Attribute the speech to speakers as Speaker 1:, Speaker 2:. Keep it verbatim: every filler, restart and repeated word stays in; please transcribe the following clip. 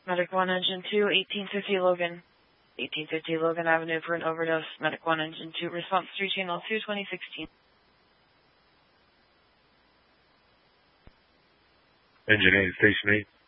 Speaker 1: Medic one, Engine two, eighteen fifty Logan. eighteen fifty Logan Avenue for an overdose. Medic one, Engine two, response three, channel two, twenty sixteen.
Speaker 2: Engine eight, Station eight.